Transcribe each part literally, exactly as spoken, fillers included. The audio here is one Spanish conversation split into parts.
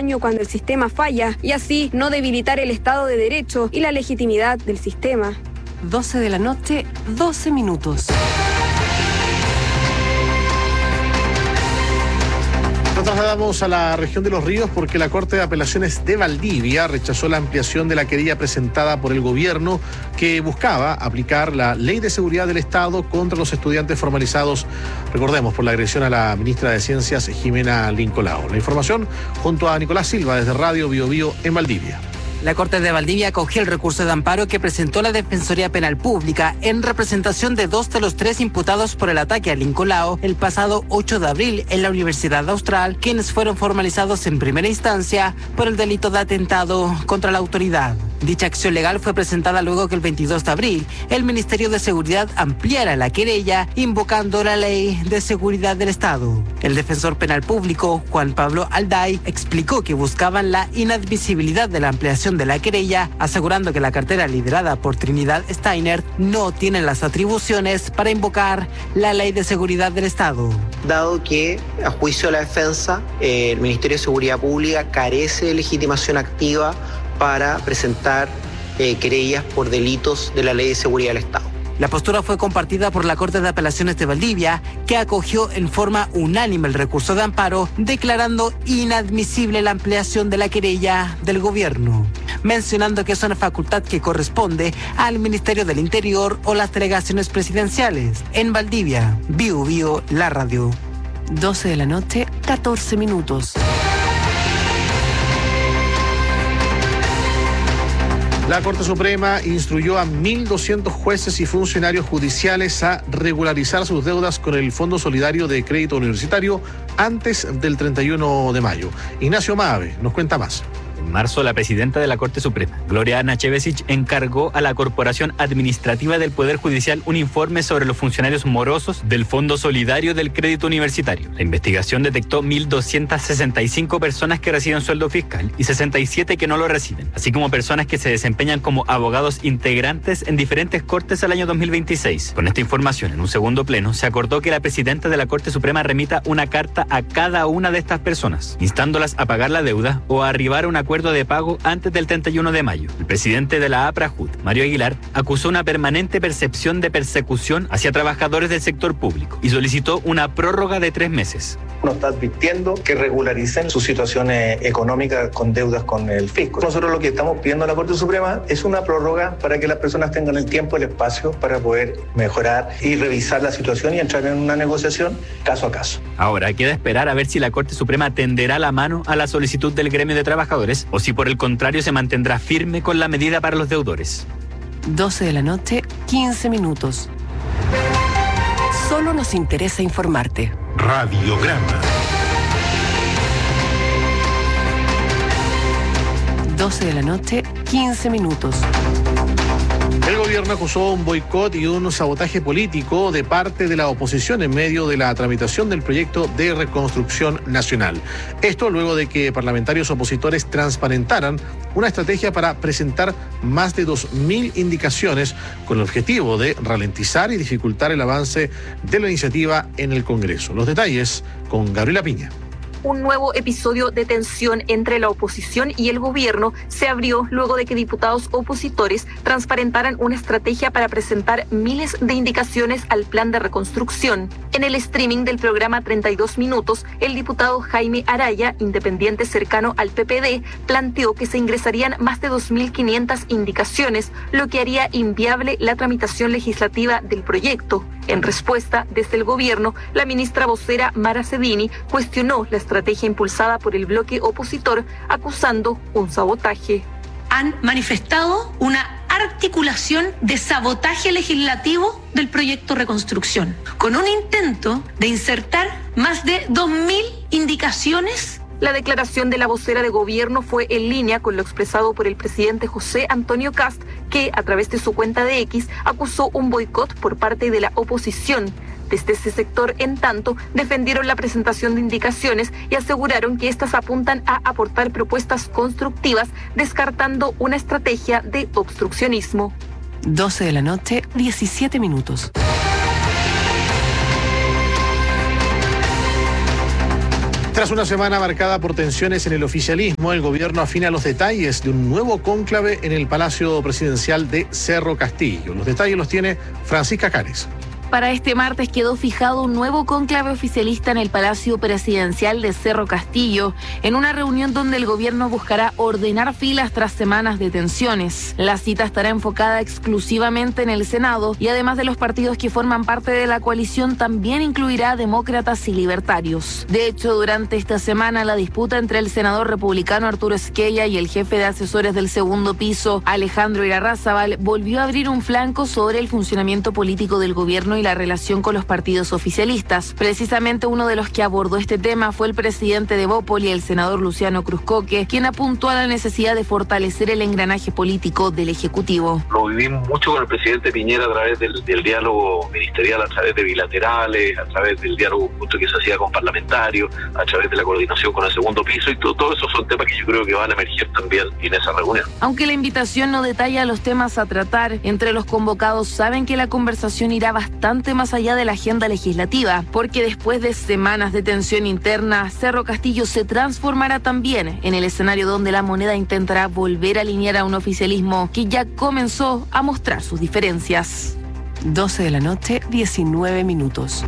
daño cuando el sistema falla y así no debilitar el Estado de Derecho y la legitimidad del sistema. doce de la noche, doce minutos. Nos trasladamos a la región de Los Ríos porque la Corte de Apelaciones de Valdivia rechazó la ampliación de la querella presentada por el gobierno que buscaba aplicar la Ley de Seguridad del Estado contra los estudiantes formalizados, recordemos, por la agresión a la ministra de Ciencias, Jimena Lincolao. La información junto a Nicolás Silva desde Radio Bio Bio en Valdivia. La Corte de Valdivia acogió el recurso de amparo que presentó la Defensoría Penal Pública en representación de dos de los tres imputados por el ataque a Lincolao el pasado ocho de abril en la Universidad Austral, quienes fueron formalizados en primera instancia por el delito de atentado contra la autoridad. Dicha acción legal fue presentada luego que el veintidós de abril el Ministerio de Seguridad ampliara la querella invocando la Ley de Seguridad del Estado. El defensor penal público, Juan Pablo Alday, explicó que buscaban la inadmisibilidad de la ampliación de la querella, asegurando que la cartera liderada por Trinidad Steiner no tiene las atribuciones para invocar la Ley de Seguridad del Estado. Dado que, a juicio de la defensa, eh, el Ministerio de Seguridad Pública carece de legitimación activa para presentar eh, querellas por delitos de la Ley de Seguridad del Estado. La postura fue compartida por la Corte de Apelaciones de Valdivia, que acogió en forma unánime el recurso de amparo, declarando inadmisible la ampliación de la querella del gobierno, mencionando que es una facultad que corresponde al Ministerio del Interior o las delegaciones presidenciales. En Valdivia, Bio Bio, la radio. doce de la noche, catorce minutos. La Corte Suprema instruyó a mil doscientos jueces y funcionarios judiciales a regularizar sus deudas con el Fondo Solidario de Crédito Universitario antes del treinta y uno de mayo. Ignacio Maave nos cuenta más. En marzo, la presidenta de la Corte Suprema, Gloria Nachevesich, encargó a la Corporación Administrativa del Poder Judicial un informe sobre los funcionarios morosos del Fondo Solidario del Crédito Universitario. La investigación detectó mil doscientas sesenta y cinco personas que reciben sueldo fiscal y sesenta y siete que no lo reciben, así como personas que se desempeñan como abogados integrantes en diferentes cortes al año dos mil veintiséis. Con esta información, en un segundo pleno, se acordó que la presidenta de la Corte Suprema remita una carta a cada una de estas personas, instándolas a pagar la deuda o a arribar a un acuerdo de pago antes del treinta y uno de mayo. El presidente de la APRAJUD, Mario Aguilar, acusó una permanente percepción de persecución hacia trabajadores del sector público y solicitó una prórroga de tres meses. Nos está advirtiendo que regularicen sus situaciones económicas con deudas con el fisco. Nosotros lo que estamos pidiendo a la Corte Suprema es una prórroga para que las personas tengan el tiempo y el espacio para poder mejorar y revisar la situación y entrar en una negociación caso a caso. Ahora queda esperar a ver si la Corte Suprema tenderá la mano a la solicitud del gremio de trabajadores o si por el contrario se mantendrá firme con la medida para los deudores. doce de la noche, quince minutos. Solo nos interesa informarte. Radiograma. doce de la noche, quince minutos. El gobierno acusó un boicot y un sabotaje político de parte de la oposición en medio de la tramitación del proyecto de reconstrucción nacional. Esto luego de que parlamentarios opositores transparentaran una estrategia para presentar más de dos mil indicaciones con el objetivo de ralentizar y dificultar el avance de la iniciativa en el Congreso. Los detalles con Gabriela Piña. Un nuevo episodio de tensión entre la oposición y el gobierno se abrió luego de que diputados opositores transparentaran una estrategia para presentar miles de indicaciones al plan de reconstrucción. En el streaming del programa treinta y dos minutos, el diputado Jaime Araya, independiente cercano al P P D, planteó que se ingresarían más de dos mil quinientas indicaciones, lo que haría inviable la tramitación legislativa del proyecto. En respuesta, desde el gobierno, la ministra vocera Mara Cedini cuestionó la estrategia impulsada por el bloque opositor, acusando un sabotaje. Han manifestado una articulación de sabotaje legislativo del proyecto Reconstrucción, con un intento de insertar más de dos mil indicaciones. La declaración de la vocera de gobierno fue en línea con lo expresado por el presidente José Antonio Kast, que a través de su cuenta de X acusó un boicot por parte de la oposición. Desde ese sector, en tanto, defendieron la presentación de indicaciones y aseguraron que éstas apuntan a aportar propuestas constructivas, descartando una estrategia de obstruccionismo. doce de la noche, diecisiete minutos. Tras una semana marcada por tensiones en el oficialismo, el gobierno afina los detalles de un nuevo cónclave en el Palacio Presidencial de Cerro Castillo. Los detalles los tiene Francisca Cares. Para este martes quedó fijado un nuevo cónclave oficialista en el Palacio Presidencial de Cerro Castillo, en una reunión donde el gobierno buscará ordenar filas tras semanas de tensiones. La cita estará enfocada exclusivamente en el Senado y además de los partidos que forman parte de la coalición, también incluirá a demócratas y libertarios. De hecho, durante esta semana, la disputa entre el senador republicano Arturo Esquella y el jefe de asesores del segundo piso, Alejandro Irarrázaval, volvió a abrir un flanco sobre el funcionamiento político del gobierno y la relación con los partidos oficialistas. Precisamente uno de los que abordó este tema fue el presidente de Bópoli, el senador Luciano Cruzcoque, quien apuntó a la necesidad de fortalecer el engranaje político del Ejecutivo. Lo vivimos mucho con el presidente Piñera a través del, del diálogo ministerial, a través de bilaterales, a través del diálogo justo que se hacía con parlamentarios, a través de la coordinación con el segundo piso, y todo, todo eso son temas que yo creo que van a emerger también en esa reunión. Aunque la invitación no detalla los temas a tratar, entre los convocados saben que la conversación irá bastante más allá de la agenda legislativa, porque después de semanas de tensión interna, Cerro Castillo se transformará también en el escenario donde la moneda intentará volver a alinear a un oficialismo que ya comenzó a mostrar sus diferencias. doce de la noche, diecinueve minutos.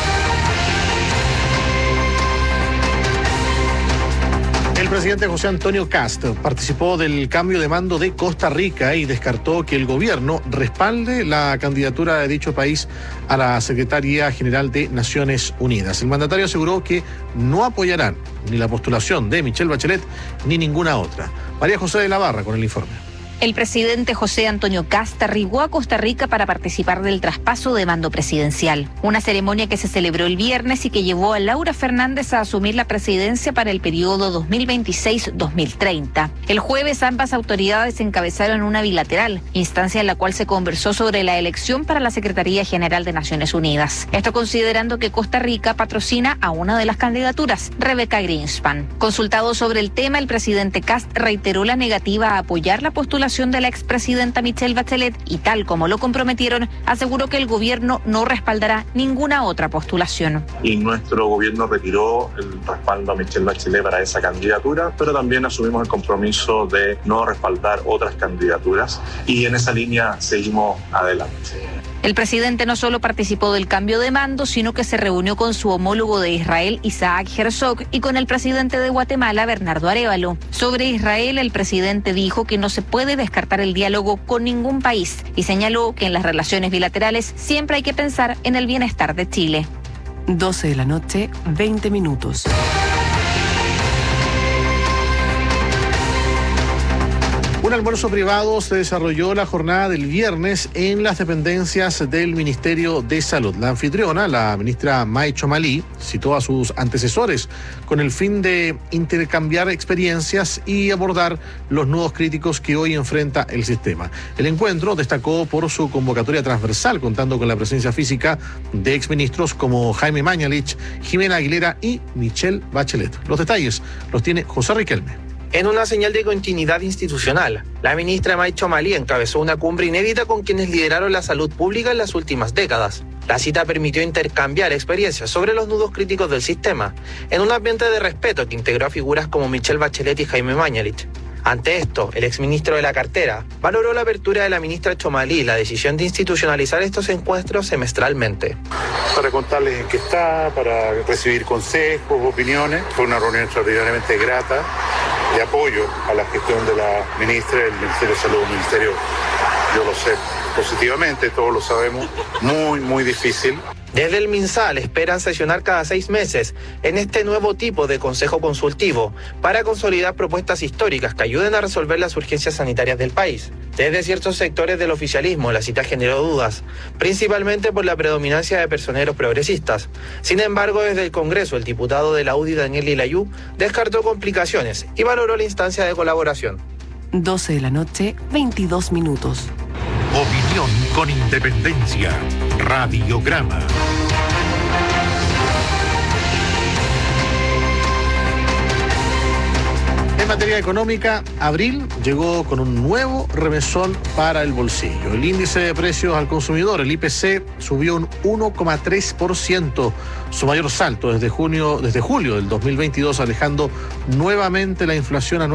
El presidente José Antonio Kast participó del cambio de mando de Costa Rica y descartó que el gobierno respalde la candidatura de dicho país a la Secretaría General de Naciones Unidas. El mandatario aseguró que no apoyarán ni la postulación de Michelle Bachelet ni ninguna otra. María José de la Barra con el informe. El presidente José Antonio Kast arribó a Costa Rica para participar del traspaso de mando presidencial, una ceremonia que se celebró el viernes y que llevó a Laura Fernández a asumir la presidencia para el periodo dos mil veintiséis dos mil treinta. El jueves ambas autoridades encabezaron una bilateral, instancia en la cual se conversó sobre la elección para la Secretaría General de Naciones Unidas. Esto considerando que Costa Rica patrocina a una de las candidaturas, Rebeca Greenspan. Consultado sobre el tema, el presidente Kast reiteró la negativa a apoyar la postulación de la expresidenta Michelle Bachelet y, tal como lo comprometieron, aseguró que el gobierno no respaldará ninguna otra postulación. Y nuestro gobierno retiró el respaldo a Michelle Bachelet para esa candidatura, pero también asumimos el compromiso de no respaldar otras candidaturas y en esa línea seguimos adelante. El presidente no solo participó del cambio de mando, sino que se reunió con su homólogo de Israel, Isaac Herzog, y con el presidente de Guatemala, Bernardo Arévalo. Sobre Israel, el presidente dijo que no se puede descartar el diálogo con ningún país y señaló que en las relaciones bilaterales siempre hay que pensar en el bienestar de Chile. doce de la noche, veinte minutos. Un almuerzo privado se desarrolló la jornada del viernes en las dependencias del Ministerio de Salud. La anfitriona, la ministra May Chomalí, citó a sus antecesores con el fin de intercambiar experiencias y abordar los nudos críticos que hoy enfrenta el sistema. El encuentro destacó por su convocatoria transversal, contando con la presencia física de exministros como Jaime Mañalich, Jimena Aguilera y Michelle Bachelet. Los detalles los tiene José Riquelme. En una señal de continuidad institucional, la ministra May Chomalí encabezó una cumbre inédita con quienes lideraron la salud pública en las últimas décadas. La cita permitió intercambiar experiencias sobre los nudos críticos del sistema, en un ambiente de respeto que integró a figuras como Michelle Bachelet y Jaime Mañalich. Ante esto, el exministro de la cartera valoró la apertura de la ministra Chomalí y la decisión de institucionalizar estos encuentros semestralmente. Para contarles en qué está, para recibir consejos, opiniones. Fue una reunión extraordinariamente grata de apoyo a la gestión de la ministra del Ministerio de Salud, un ministerio, yo lo sé positivamente, todos lo sabemos, muy, muy difícil. Desde el MinSal esperan sesionar cada seis meses en este nuevo tipo de consejo consultivo para consolidar propuestas históricas que ayuden a resolver las urgencias sanitarias del país. Desde ciertos sectores del oficialismo la cita generó dudas, principalmente por la predominancia de personeros progresistas. Sin embargo, desde el Congreso, el diputado de la U D I, Daniel Lilayú, descartó complicaciones y valoró la instancia de colaboración. doce de la noche, veintidós minutos. Opinión con independencia. Radiograma. En En materia económica, abril llegó con un nuevo remesón para el bolsillo. El índice de precios al consumidor, el I P C, subió un uno coma tres por ciento, su mayor salto desde junio, desde julio del dos mil veintidós, alejando nuevamente la inflación anual